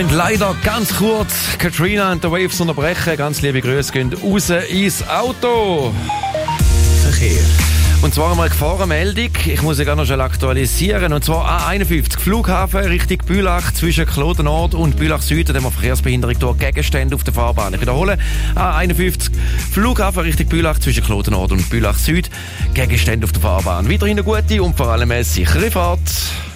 Leider ganz kurz Katrina und the Waves unterbrechen. Ganz liebe Grüße gehen raus ins Auto. Verkehr. Und zwar einmal Gefahrenmeldung. Ich muss sie gerne noch schnell aktualisieren. Und zwar A51 Flughafen Richtung Bülach zwischen Kloten Nord und Bülach Süd. Da haben wir Verkehrsbehinderung durch Gegenstände auf der Fahrbahn. Ich wiederhole. A51 Flughafen Richtung Bülach zwischen Kloten Nord und Bülach Süd. Gegenstände auf der Fahrbahn. Weiterhin eine gute und vor allem eine sichere Fahrt.